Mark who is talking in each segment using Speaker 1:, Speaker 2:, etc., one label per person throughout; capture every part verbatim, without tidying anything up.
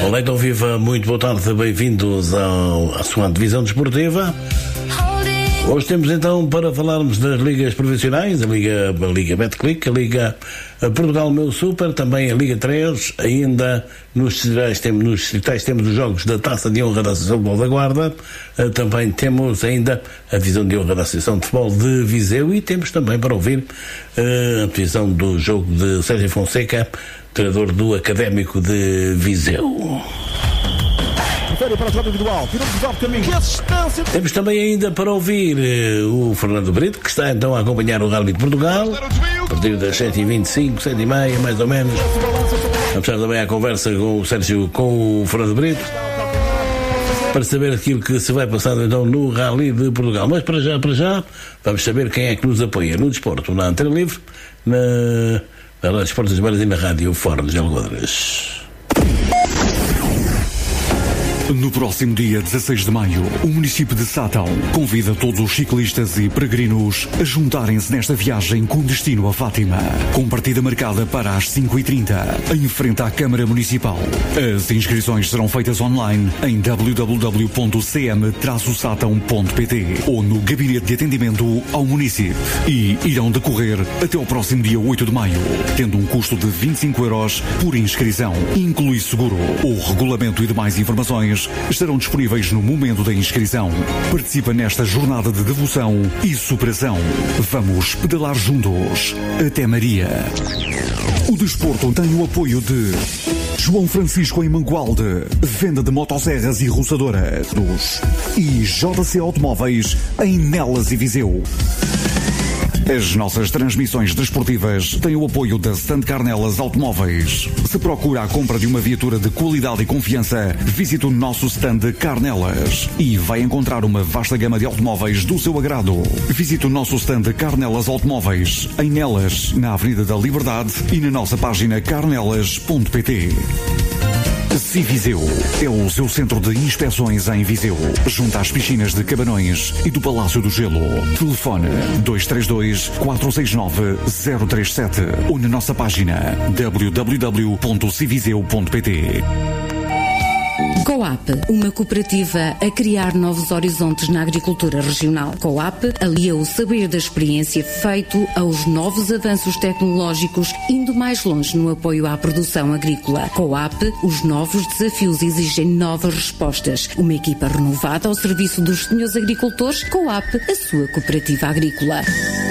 Speaker 1: Olá, então viva, muito boa tarde, bem-vindos ao, à sua divisão desportiva. Hoje temos então para falarmos das ligas profissionais, a Liga, a Liga Betclic, a Liga Portugal Meu Super, também a Liga três, ainda nos distritais temos, nos distritais temos os jogos da Taça de Honra da Associação de Futebol da Guarda, também temos ainda a divisão de honra da Associação de Futebol de Viseu e temos também para ouvir a divisão do jogo de Sérgio Fonseca, treinador do Académico de Viseu.
Speaker 2: Para o jogo individual,
Speaker 1: temos também ainda para ouvir uh, o Fernando Brito, que está então a acompanhar o Rally de Portugal, a partir das sete e vinte e cinco, sete e meia, mais ou menos. Vamos estar também à conversa com o Sérgio, com o Fernando Brito, para saber aquilo que se vai passando então no Rally de Portugal. Mas para já, para já, vamos saber quem é que nos apoia no desporto, na Antena Livre, na, na Desportos das Beiras e na Rádio Fórum de Algodres.
Speaker 3: No próximo dia dezasseis de maio, o município de Sátão convida todos os ciclistas e peregrinos a juntarem-se nesta viagem com destino a Fátima, com partida marcada para as cinco e trinta, em frente à Câmara Municipal. As inscrições serão feitas online em w w w ponto c m traço satão ponto p t ou no Gabinete de Atendimento ao Município e irão decorrer até ao próximo dia oito de maio, tendo um custo de vinte e cinco euros por inscrição. Inclui seguro. O regulamento e demais informações estarão disponíveis no momento da inscrição. Participa nesta jornada de devoção e superação. Vamos pedalar juntos até Maria. O desporto tem o apoio de João Francisco em Mangualde, venda de motosserras e roçadoras e J C Automóveis em Nelas e Viseu. As nossas transmissões desportivas têm o apoio da Stand Carnelas Automóveis. Se procura a compra de uma viatura de qualidade e confiança, visite o nosso stand Carnelas e vai encontrar uma vasta gama de automóveis do seu agrado. Visite o nosso stand Carnelas Automóveis em Nelas, na Avenida da Liberdade e na nossa página carnelas ponto p t. Civiseu é o seu centro de inspeções em Viseu, junto às piscinas de Cabanões e do Palácio do Gelo. Telefone dois três dois, quatro seis nove, zero três sete ou na nossa página w w w ponto civiseu ponto p t.
Speaker 4: Coap, uma cooperativa a criar novos horizontes na agricultura regional. Coap alia o saber da experiência feito aos novos avanços tecnológicos, indo mais longe no apoio à produção agrícola. Coap, os novos desafios exigem novas respostas. Uma equipa renovada ao serviço dos senhores agricultores. Coap, a sua cooperativa agrícola.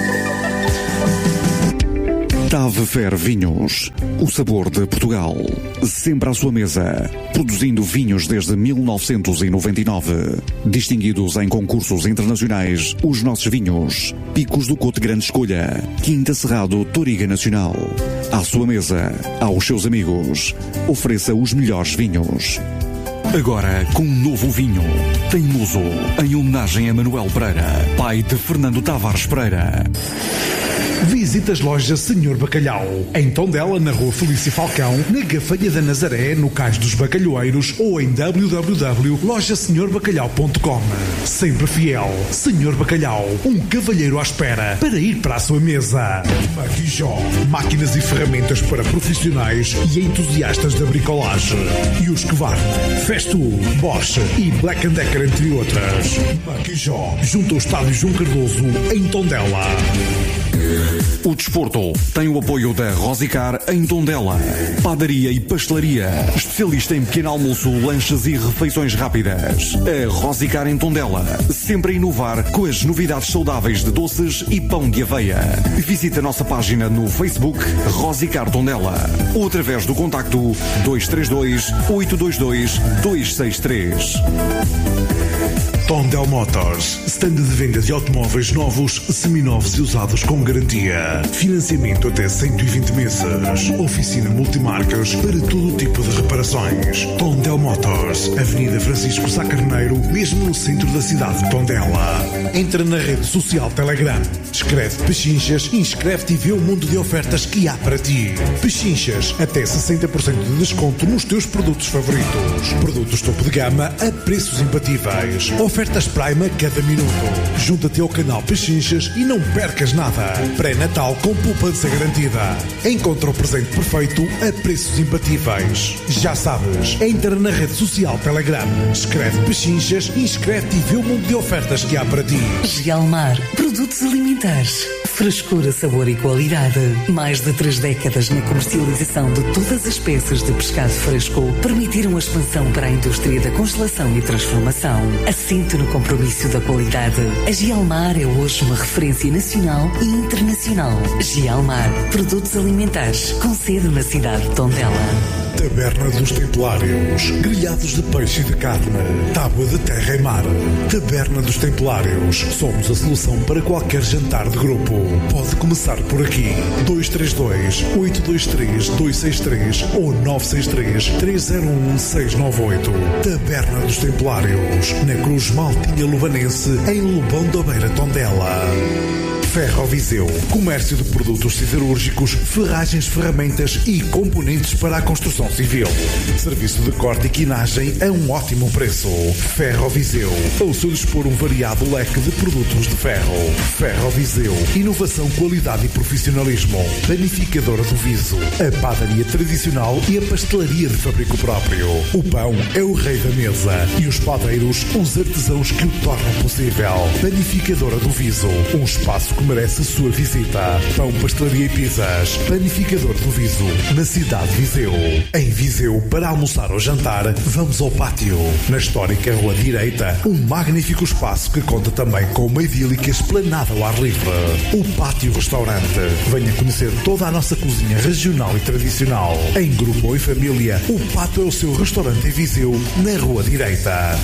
Speaker 3: Tave Fer Vinhos, o sabor de Portugal, sempre à sua mesa, produzindo vinhos desde mil novecentos e noventa e nove, distinguidos em concursos internacionais, os nossos vinhos, Picos do Cote Grande Escolha, Quinta Cerrado Toriga Nacional. À sua mesa, aos seus amigos, ofereça os melhores vinhos. Agora com um novo vinho, Teimoso, em homenagem a Manuel Pereira, pai de Fernando Tavares Pereira.
Speaker 5: Visite as lojas Senhor Bacalhau, em Tondela, na Rua Felício Falcão, na Gafanha da Nazaré, no Cais dos Bacalhoeiros ou em w w w ponto loja senhor bacalhau ponto com. Sempre fiel, Senhor Bacalhau, um cavalheiro à espera para ir para a sua mesa. Maquijó, máquinas e ferramentas para profissionais e entusiastas da bricolagem. E os Husqvarna, Festool, Bosch e Black and Decker, entre outras. Maquijó, junto ao Estádio João Cardoso, em Tondela.
Speaker 3: O desporto tem o apoio da Rosicar em Tondela. Padaria e pastelaria, especialista em pequeno almoço, lanches e refeições rápidas. A Rosicar em Tondela, sempre a inovar com as novidades saudáveis de doces e pão de aveia. Visite a nossa página no Facebook Rosicar Tondela ou através do contacto dois três dois, oito dois dois, dois seis três.
Speaker 5: Tondel Motors, stand de venda de automóveis novos, seminovos e usados com garantia. Financiamento até cento e vinte meses. Oficina multimarcas para todo tipo de reparações. Tondel Motors, Avenida Francisco Sá Carneiro, mesmo no centro da cidade de Tondela. Entra na rede social Telegram, escreve Pechinchas e inscreve-te e vê o mundo de ofertas que há para ti. Pechinchas, até sessenta por cento de desconto nos teus produtos favoritos. Produtos topo de gama a preços imbatíveis. Ofertas Prime a cada minuto. Junta-te ao canal Pechinchas e não percas nada. Pré-Natal com poupança garantida. Encontra o presente perfeito a preços imbatíveis. Já sabes. Entra na rede social Telegram, escreve Pechinchas e inscreve-te e vê o mundo de ofertas que há para ti.
Speaker 6: Gelmar, produtos alimentares. Frescura, sabor e qualidade. Mais de três décadas na comercialização de todas as espécies de pescado fresco permitiram a expansão para a indústria da congelação e transformação. Assente no compromisso da qualidade. A Gelmar é hoje uma referência nacional e internacional. Gelmar, produtos alimentares, com sede na cidade de Tondela.
Speaker 5: Taberna dos Templários, grelhados de peixe e de carne, tábua de terra e mar. Taberna dos Templários, somos a solução para qualquer jantar de grupo. Pode começar por aqui. dois três dois, oito dois três, dois seis três ou nove seis três, três zero um, seis nove oito. Taberna dos Templários, na Cruz Maltinha Lubanense, em Lobão da Beira, Tondela. Ferro Viseu, comércio de produtos siderúrgicos, ferragens, ferramentas e componentes para a construção civil. Serviço de corte e quinagem a um ótimo preço. Ferro Viseu, ao seu dispor um variado leque de produtos de ferro. Ferro Viseu, inovação, qualidade e profissionalismo. Panificadora do Viso, a padaria tradicional e a pastelaria de fabrico próprio. O pão é o rei da mesa e os padeiros, os artesãos que o tornam possível. Panificadora do Viso, um espaço que merece a sua visita. Pão, pastelaria e pizzas. Panificador do Viso, na cidade de Viseu. Em Viseu, para almoçar ou jantar, vamos ao pátio. Na histórica Rua Direita, um magnífico espaço que conta também com uma idílica esplanada ao ar livre. O Pátio Restaurante. Venha conhecer toda a nossa cozinha regional e tradicional. Em grupo ou em família, o Pátio é o seu restaurante em Viseu, na Rua Direita.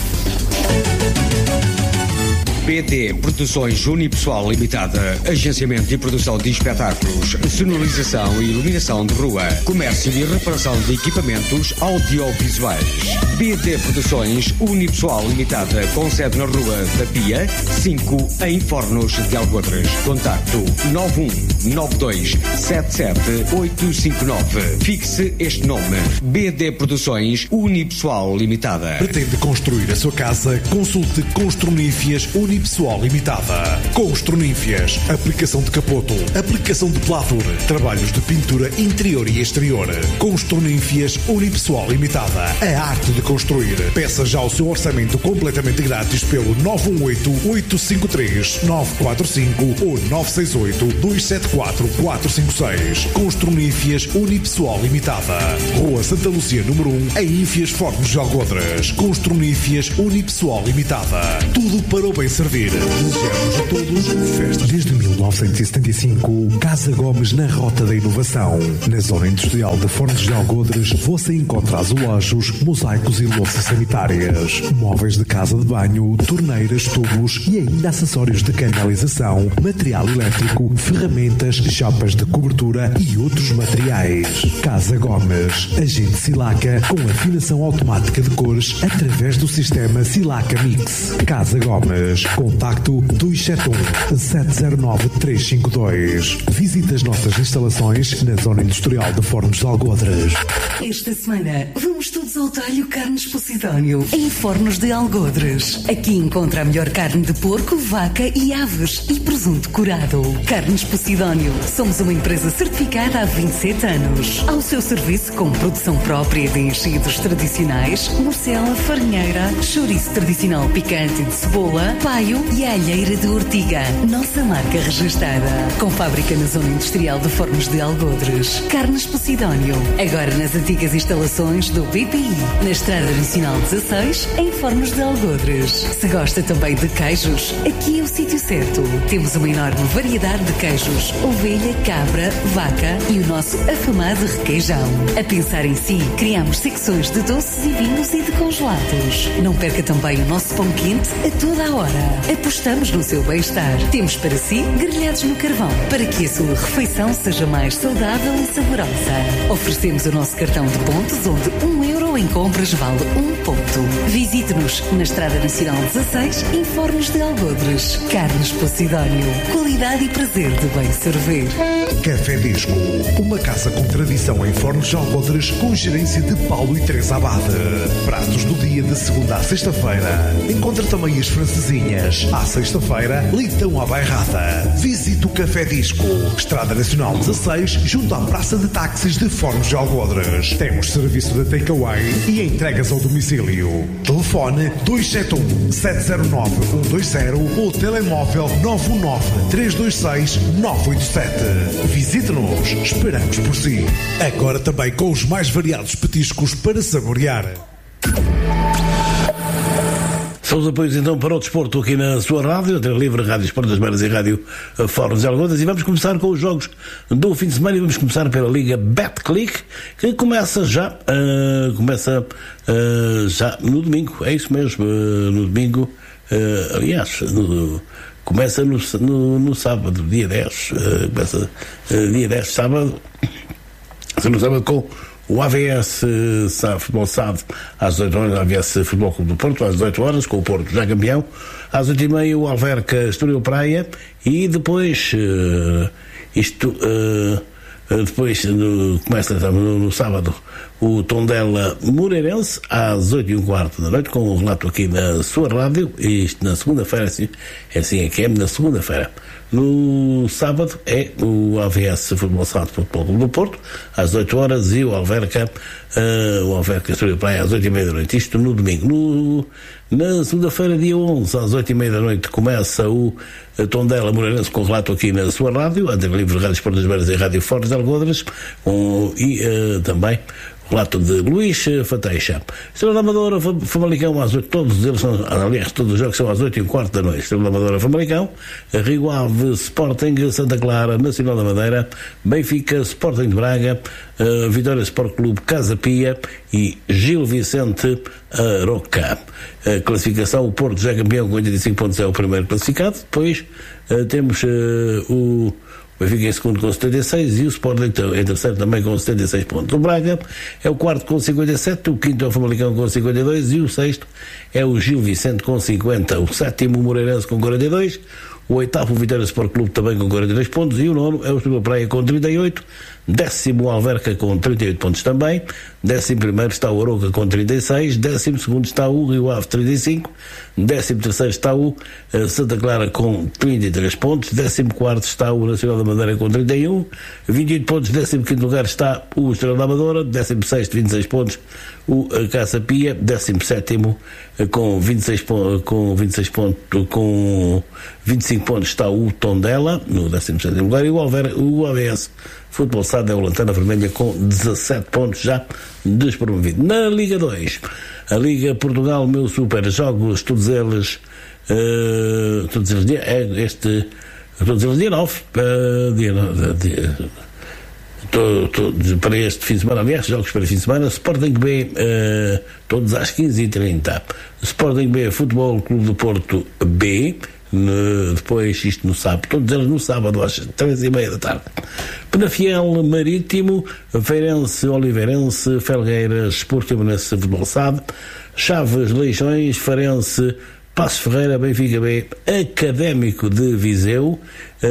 Speaker 7: B D Produções Unipessoal Limitada, agenciamento e produção de espetáculos, sonorização e iluminação de rua, comércio e reparação de equipamentos audiovisuais. B D Produções Unipessoal Limitada, com sede na Rua da Pia, cinco, em Fornos de Algodres. Contacto nove um nove dois sete sete oito cinco nove. Fixe este nome: B D Produções Unipessoal Limitada.
Speaker 5: Pretende construir a sua casa? Consulte Construnífias Unipessoal Pessoal Limitada. Construnífias, aplicação de capoto, aplicação de pladur, trabalhos de pintura interior e exterior. Construnífias Unipessoal Limitada, a arte de construir. Peça já o seu orçamento completamente grátis pelo nove um oito, oito cinco três, nove quatro cinco ou nove seis oito, dois sete quatro, quatro cinco seis. Construnífias Unipessoal Limitada, Rua Santa Lúcia, número um, em Ínfias, Fornos de Algodres. Construnífias Unipessoal Limitada, tudo para o bem servir. Desejamos a todos festas.
Speaker 8: Desde mil novecentos e setenta e cinco, Casa Gomes na Rota da Inovação. Na zona industrial de Fornos de Algodres, você encontra azulejos, mosaicos e louças sanitárias, móveis de casa de banho, torneiras, tubos e ainda acessórios de canalização, material elétrico, ferramentas, chapas de cobertura e outros materiais. Casa Gomes, agente Silaca com afinação automática de cores através do sistema Silaca Mix. Casa Gomes, contacto dois sete um, sete zero nove, três cinco dois. Visite as nossas instalações na zona industrial de Fornos de Algodres.
Speaker 6: Esta semana vamos todos ao talho Carnes Posidónio, em Fornos de Algodres. Aqui encontra a melhor carne de porco, vaca e aves e presunto curado. Carnes Posidónio. Somos uma empresa certificada há vinte e sete anos. Ao seu serviço com produção própria de enchidos tradicionais, morcela, farinheira, chouriço tradicional picante de cebola, paio e alheira de ortiga. Nossa marca registada. Com fábrica na zona industrial de Fornos de Algodres. Carnes Posidónio. Agora nas antigas instalações do B P I. Na Estrada Nacional dezasseis, em Fornos de Algodres. Se gosta também de queijos, aqui é o sítio certo. Temos uma enorme variedade de queijos. Ovelha, cabra, vaca e o nosso afamado requeijão. A pensar em si, criamos secções de doces e vinhos e de congelados. Não perca também o nosso pão quente a toda a hora. Apostamos no seu bem-estar. Temos para si grelhados no carvão, para que a sua refeição seja mais saudável e saborosa. Oferecemos o nosso cartão de pontos, onde um euro em compras vale um ponto. Visite-nos na Estrada Nacional dezasseis, em Fornos de Algodres. Carnes Posidónio. Qualidade e prazer de bem servir.
Speaker 5: Café Disco, uma casa com tradição em Fornos de Algodres, com gerência de Paulo e Teresa Abade. Pratos do dia de segunda à sexta-feira. Encontra também as francesinhas. À sexta-feira, leitão à bairrada. Visite o Café Disco, Estrada Nacional dezasseis, junto à Praça de Táxis de Fornos de Algodres. Temos serviço de takeaway e entregas ao domicílio. Telefone dois sete um, sete zero nove, um dois zero ou telemóvel nove um nove, três dois seis, nove oito sete. Visite-nos, esperamos por si. Agora também com os mais variados petiscos para saborear.
Speaker 1: São os apoios então para o desporto aqui na sua rádio, Antena Livre, Rádio Sport das Beiras e Rádio Fornos de Algodres, e vamos começar com os jogos do fim de semana e vamos começar pela Liga Betclic, que começa já, uh, começa uh, já no domingo, é isso mesmo, uh, no domingo, uh, aliás, no, começa no, no, no sábado, dia dez, uh, começa uh, dia dez, sábado, no sábado com o A V S uh, Futebol S A D às dezoito horas, o A V S Futebol Clube do Porto às dezoito horas, com o Porto já campeão. Às oito e meia o Alverca Estoril Praia, e depois uh, isto uh, depois no, começa no, no sábado o Tondela Moreirense às oito e um quarto da noite, com o relato aqui na sua rádio. E isto na segunda-feira, assim, é assim é que é, na segunda-feira. No sábado é o A V S Futebol S A D Futebol Clube do Porto às oito horas e o Alverca uh, o Alverca Estoril Praia às oito e meia da noite, isto no domingo. No, na segunda-feira, dia onze, às oito e meia da noite, começa o Tondela Moreirense, com relato aqui na sua rádio, Antena Livre, Rádio Sport das Beiras e Rádio Fortes de Algodres, um, e uh, também relato de Luís Fateixa. Estrela da Amadora, Famalicão às oito, todos eles são, aliás, todos os jogos são às oito e um quarto da noite. Estrela da Amadora, Famalicão, Rio Ave, Sporting, Santa Clara, Nacional da Madeira, Benfica, Sporting de Braga, uh, Vitória Sport Clube, Casa Pia e Gil Vicente Aroca. A classificação, o Porto já é campeão com oitenta e cinco pontos, é o primeiro classificado. Depois uh, temos uh, o O Benfica em segundo com setenta e seis e o Sporting em terceiro também com setenta e seis pontos. O Braga é o quarto com cinquenta e sete, o quinto é o Famalicão com cinquenta e dois e o sexto é o Gil Vicente com cinquenta. O sétimo o Moreirense com quarenta e dois, o oitavo o Vitória Sport Clube também com quarenta e dois pontos e o nono é o Estoril Praia com trinta e oito, décimo o Alverca com trinta e oito pontos também, décimo primeiro está o Aroca com trinta e seis, décimo segundo está o Rio Ave trinta e cinco, décimo terceiro está o uh, Santa Clara com trinta e três pontos, décimo quarto está o Nacional da Madeira com trinta e um, vinte e oito pontos, décimo quinto lugar está o Estrela da Amadora, décimo sexto, vinte e seis pontos o uh, Casa Pia, décimo sétimo uh, com vinte e seis pontos, com vinte e seis pontos, com vinte e cinco pontos está o Tondela no décimo sétimo lugar, e o, Alver, o A V S Futebol S A D é o Lanterna Vermelha com dezassete pontos já despromovido. Na Liga dois, a Liga Portugal, meu super jogos, todos eles uh, todos eles dia, é este todos eles dia nove uh, dia, dia, to, to, para este fim de semana, aliás, jogos para fim de semana. Sporting B uh, todos às quinze e trinta, Sporting B Futebol Clube do Porto B. No, depois isto no sábado, todos eles no sábado às três e meia da tarde. Penafiel Marítimo, Feirense Oliveirense, Felgueiras Esportimonense Futebol S A D, Chaves Leixões, Farense Passos Ferreira, Benfica B, Académico de Viseu uh,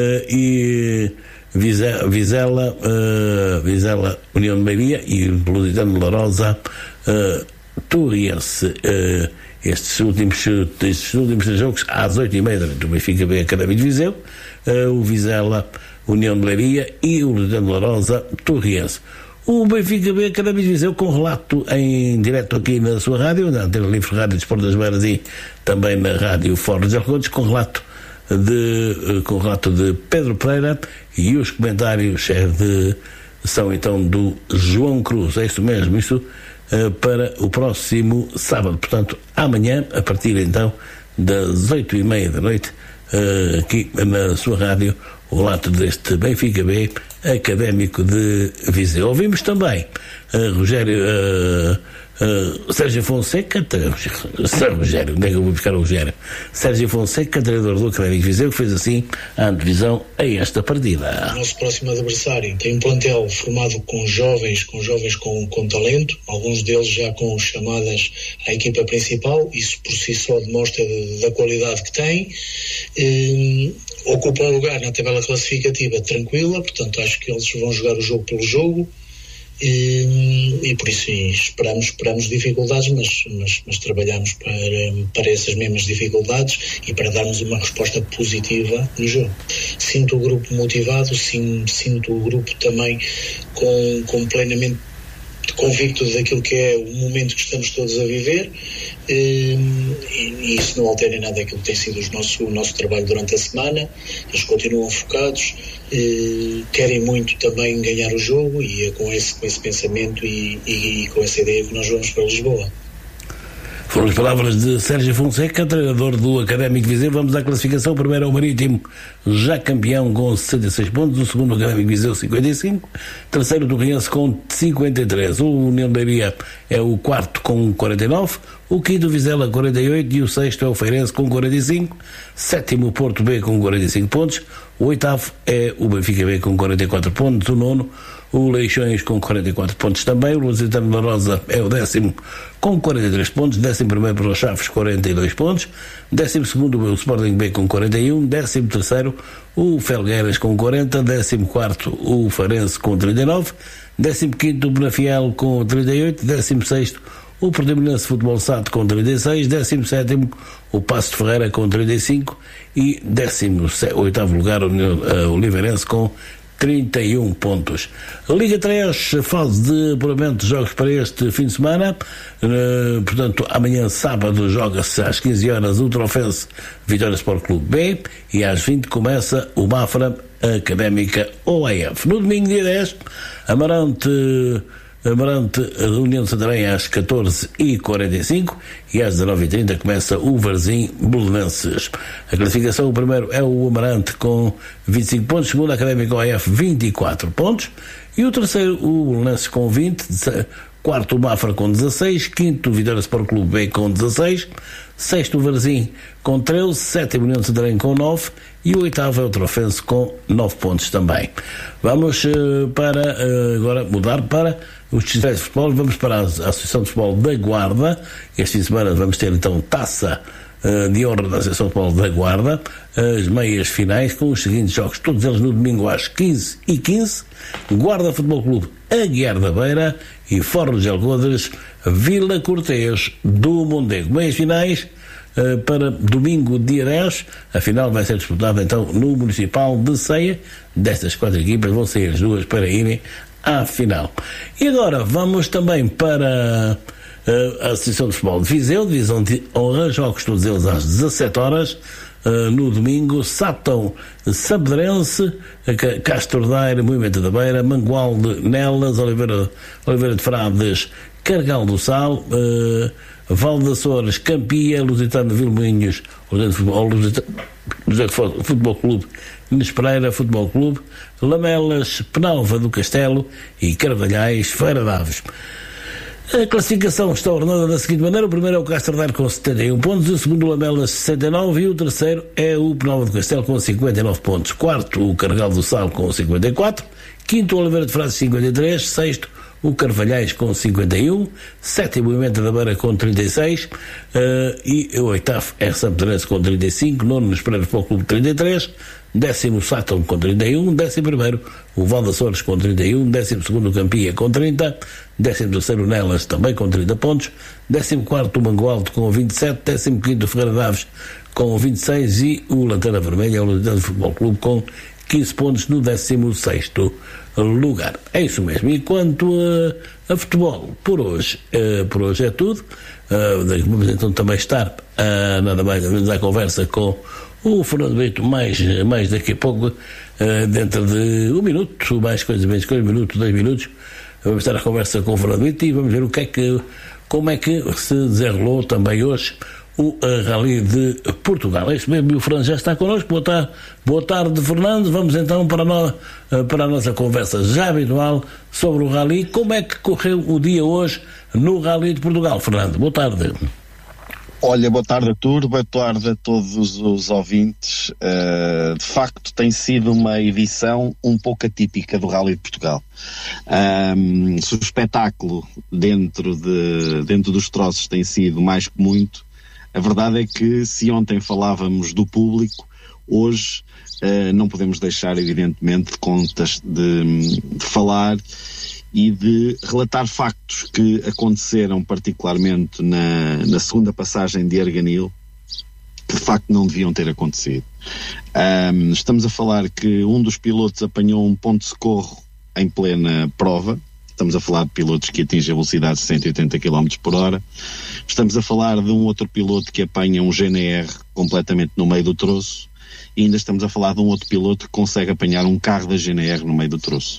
Speaker 1: e Vizela, Vizela, uh, Vizela União de Leiria e Lusitano de Larosa, uh, Torriense. Uh, Estes últimos, estes últimos jogos às oito e meia da noite, o Benfica B Académico de Viseu, uh, o Vizela União de Leiria e o Lusitano de Larosa Torriense. O Benfica B Académico de Viseu, com relato em direto aqui na sua rádio, na Antena Livre, Rádio Sport das Beiras e também na Rádio Fortes de Algodres, com relato de, com relato de Pedro Pereira, e os comentários é de, são então do João Cruz. É isso mesmo, isso Uh, para o próximo sábado, portanto amanhã, a partir então das oito e meia da noite, uh, aqui na sua rádio, o relato deste Benfica B Académico de Viseu. Ouvimos também uh, Rogério uh, Uh, Sérgio Fonseca, Sérgio Rogério, onde é que eu vou buscar o Rogério? Sérgio Fonseca, treinador do Académico de Viseu, que fez assim a antevisão a esta partida.
Speaker 9: O nosso próximo adversário tem um plantel formado com jovens, com jovens com, com talento, alguns deles já com chamadas à equipa principal, isso por si só demonstra de, da qualidade que tem. Um, ocupa um lugar na tabela classificativa tranquila, portanto acho que eles vão jogar o jogo pelo jogo. E, e por isso e esperamos, esperamos dificuldades, mas, mas, mas trabalhamos para, para essas mesmas dificuldades e para darmos uma resposta positiva no jogo. Sinto o grupo motivado, sim, sinto o grupo também com, com plenamente convicto daquilo que é o momento que estamos todos a viver, e, e isso não altera em nada aquilo que tem sido o nosso, o nosso trabalho durante a semana. Eles continuam focados, e querem muito também ganhar o jogo, e é com esse, com esse pensamento e, e, e com essa ideia que nós vamos para Lisboa.
Speaker 1: Foram as palavras de Sérgio Fonseca, treinador do Académico de Viseu. Vamos à classificação. O primeiro é o Marítimo, já campeão, com sessenta e seis pontos. O segundo, o Académico de Viseu, cinquenta e cinco. Terceiro, o Torriense, com cinquenta e três. O União de Leiria é o quarto, com quarenta e nove. O quinto, o Vizela, quarenta e oito. E o sexto é o Feirense, com quarenta e cinco. Sétimo, o Porto B, com quarenta e cinco pontos. O oitavo é o Benfica B, com quarenta e quatro pontos. O nono, o Leixões, com quarenta e quatro pontos também. O Lusitano da Rosa é o décimo, com quarenta e três pontos. Décimo primeiro para os Chaves, quarenta e dois pontos. Décimo segundo, o Sporting B, com quarenta e um. Décimo terceiro, o Felgueiras, com quarenta. Décimo quarto, o Farense, com trinta e nove. Décimo quinto, o Penafiel, com trinta e oito. Décimo sexto, o Portimonense Futebol Sato, com trinta e seis. Décimo sétimo, o Paço de Ferreira, com trinta e cinco. E décimo oitavo lugar, o Oliveirense, com trinta e um pontos. Liga três, fase de apuramento de jogos para este fim de semana. Uh, portanto, amanhã, sábado, joga-se às quinze horas o Trofense Vitória Sport Clube B, e às vinte começa o Mafra Académica O A F. No domingo, dia dez, Amarante Amarante, a União de Santarém, às catorze e quarenta e cinco, e às dezanove e trinta começa o Varzim Belenenses. A classificação: o primeiro é o Amarante, com vinte e cinco pontos, o segundo, a Académica O A F, vinte e quatro pontos, e o terceiro, o Belenenses, com vinte, quarto, o Mafra, com dezasseis, quinto, o Vitória Sport Clube B, com dezasseis, sexto, o Varzim, com treze, sétimo, União de Santarém, com nove, e o oitavo é o Trofense, com nove pontos também. Vamos uh, para uh, agora mudar para os distritais de futebol. Vamos para a Associação de Futebol da Guarda. Este fim de semana vamos ter então taça uh, de honra da Associação de Futebol da Guarda, as meias finais, com os seguintes jogos, todos eles no domingo às quinze e quinze. Guarda Futebol Clube Aguiar da Beira e Fornos de Algodres Vila Cortês do Mondego. Meias finais uh, para domingo, dia dez. A final vai ser disputada então no Municipal de Ceia. Destas quatro equipas vão sair as duas para irem à final. E agora vamos também para uh, a Associação de Futebol de Viseu, divisão de honra, jogos todos eles às dezassete horas. Uh, no domingo, Sátão Sabedrense, Castro Daire, Moimenta da Beira, Mangualde, Nelas, Oliveira, Oliveira de Frades, Cargal do Sal, uh, Val de Açores, Campia, Lusitano de Vilmoinhos, Lusitano Futebol Clube, Inês Pereira Futebol Clube, Lamelas, Penalva do Castelo e Carvalhais, Feira de Aves. A classificação está ordenada da seguinte maneira: o primeiro é o Castro Daire com setenta e um pontos, o segundo o Lamelas sessenta e nove, e o terceiro é o Penalva do Castelo com cinquenta e nove pontos, quarto o Cargal do Sal com cinquenta e quatro, quinto o Oliveira de Frades cinquenta e três, sexto o Carvalhais com cinquenta e um, sétimo o Moimenta da Beira com trinta e seis, uh, e o oitavo é Sampedrense com trinta e cinco, nono nos Pereira Futebol Clube trinta e três, décimo Sátão com trinta e um, décimo primeiro o Val de Açores com trinta e um, décimo segundo o Campia com trinta, décimo terceiro Nelas também com trinta pontos, décimo quarto o Mangualde com vinte e sete, décimo quinto o Ferreira de Aves com vinte e seis, e o Lanterna Vermelha, o Lusitano Futebol Clube, com quinze pontos no décimo sexto lugar. É isso mesmo. E quanto a, a futebol, por hoje, uh, por hoje é tudo. Uh, vamos então também estar uh, nada mais ou menos à conversa com o Fernando Brito mais, mais daqui a pouco, uh, dentro de um minuto, mais coisa, menos coisa, um minuto, dois minutos. Vamos estar à conversa com o Fernando Brito e vamos ver o que é que, como é que se desenrolou também hoje o uh, Rally de Portugal. É isso mesmo, e o Fernando já está connosco. Boa tarde, boa tarde, Fernando. Vamos então para a, no, uh, para a nossa conversa já habitual sobre o Rally. Como é que correu o dia hoje no Rally de Portugal, Fernando? Boa tarde.
Speaker 10: Olha, boa tarde a todos, boa tarde a todos os ouvintes. Uh, de facto, tem sido uma edição um pouco atípica do Rally de Portugal. Um, se o espetáculo dentro, de, dentro dos troços tem sido mais que muito, a verdade é que se ontem falávamos do público, hoje uh, não podemos deixar, evidentemente, de contas de, de falar e de relatar factos que aconteceram particularmente na, na segunda passagem de Arganil, que de facto não deviam ter acontecido. Um, estamos a falar que um dos pilotos apanhou um ponto de socorro em plena prova. Estamos a falar de pilotos que atingem a velocidade de cento e oitenta quilómetros por hora. Estamos a falar de um outro piloto que apanha um G N R completamente no meio do troço. E ainda estamos a falar de um outro piloto que consegue apanhar um carro da G N R no meio do troço.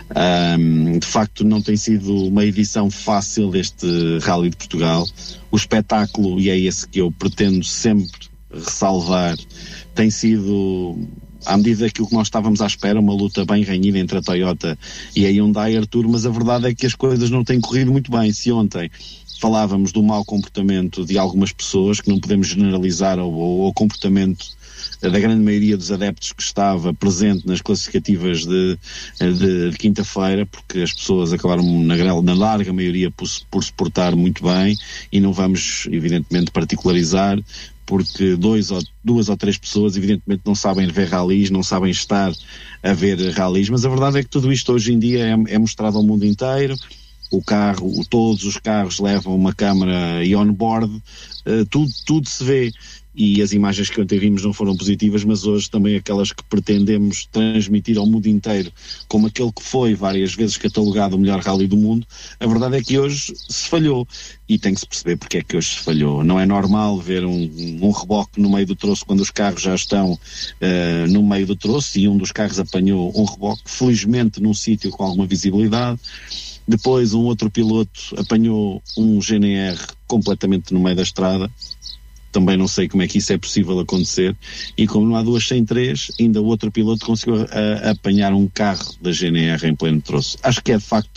Speaker 10: Um, de facto, não tem sido uma edição fácil deste Rally de Portugal. O espetáculo, e é esse que eu pretendo sempre ressalvar, tem sido, à medida daquilo que nós estávamos à espera, uma luta bem renhida entre a Toyota e a Hyundai, Artur, mas a verdade é que as coisas não têm corrido muito bem. Se ontem falávamos do mau comportamento de algumas pessoas, que não podemos generalizar, ou, ou o comportamento da grande maioria dos adeptos que estava presente nas classificativas de, de, de quinta-feira, porque as pessoas acabaram na, na larga maioria por, por se portar muito bem, e não vamos evidentemente particularizar, porque dois ou, duas ou três pessoas evidentemente não sabem ver ralis, não sabem estar a ver ralis, mas a verdade é que tudo isto hoje em dia é, é mostrado ao mundo inteiro. O carro, o, todos os carros levam uma câmara e on-board, uh, tudo, tudo se vê. E as imagens que ontem vimos não foram positivas, mas hoje também aquelas que pretendemos transmitir ao mundo inteiro, como aquele que foi várias vezes catalogado o melhor rally do mundo, a verdade é que hoje se falhou. E tem que se perceber porque é que hoje se falhou. Não é normal ver um, um reboque no meio do troço quando os carros já estão uh, no meio do troço, e um dos carros apanhou um reboque, felizmente num sítio com alguma visibilidade. Depois um outro piloto apanhou um G N R completamente no meio da estrada. Também não sei como é que isso é possível acontecer, e como não há duas sem três, ainda o outro piloto conseguiu a, a apanhar um carro da G N R em pleno troço. Acho que é de facto,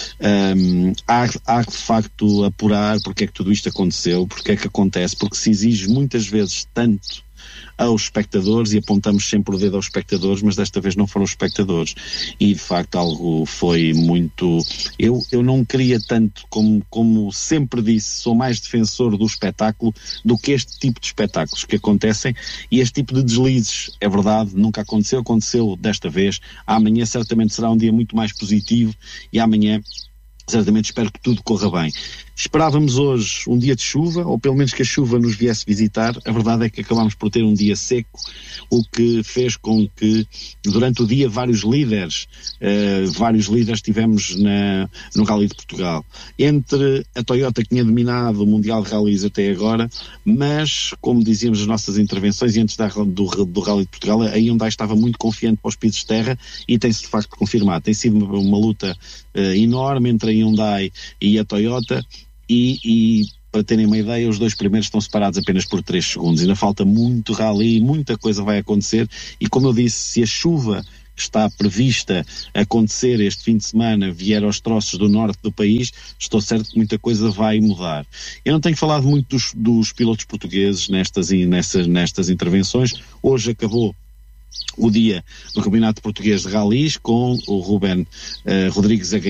Speaker 10: um, há, há de facto apurar porque é que tudo isto aconteceu, porque é que acontece, porque se exige muitas vezes tanto aos espectadores, e apontamos sempre o dedo aos espectadores, mas desta vez não foram os espectadores, e de facto algo foi muito, eu, eu não queria tanto, como, como sempre disse, sou mais defensor do espetáculo do que este tipo de espetáculos que acontecem, e este tipo de deslizes, é verdade, nunca aconteceu, aconteceu desta vez. Amanhã certamente será um dia muito mais positivo, e amanhã certamente espero que tudo corra bem. Esperávamos hoje um dia de chuva, ou pelo menos que a chuva nos viesse visitar. A verdade é que acabámos por ter um dia seco, o que fez com que durante o dia vários líderes, uh, vários líderes tivemos na, no Rally de Portugal. Entre a Toyota, que tinha dominado o Mundial de Rallys até agora, mas, como dizíamos nas nossas intervenções, e antes da, do, do Rally de Portugal, a Hyundai estava muito confiante para os pisos de terra, e tem-se de facto confirmado. Tem sido uma, uma luta uh, enorme entre a Hyundai e a Toyota, e, e para terem uma ideia, os dois primeiros estão separados apenas por três segundos. Ainda falta muito rally, muita coisa vai acontecer, e como eu disse, se a chuva está prevista a acontecer este fim de semana vier aos troços do norte do país, estou certo que muita coisa vai mudar. Eu não tenho falado muito dos, dos pilotos portugueses nestas, nestas, nestas intervenções. Hoje acabou o dia do Campeonato Português de Rallys com o Ruben uh, Rodrigues a